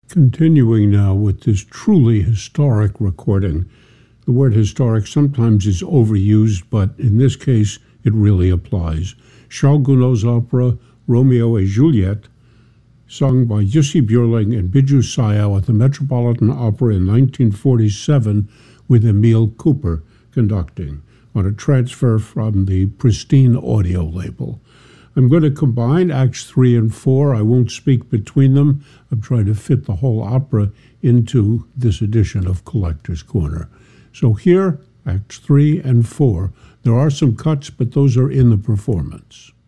Continuing now with this truly historic recording. The word historic sometimes is overused, but in this case, it really applies. Charles Gounod's opera, Romeo et Juliet, sung by Jussi Björling and Biju Sayal at the Metropolitan Opera in 1947 with Emil Cooper conducting on a transfer from the Pristine Audio label. I'm going to combine Acts 3 and 4. I won't speak between them. I'm trying to fit the whole opera into this edition of Collector's Corner. So here, Acts 3 and 4. There are some cuts, but those are in the performance.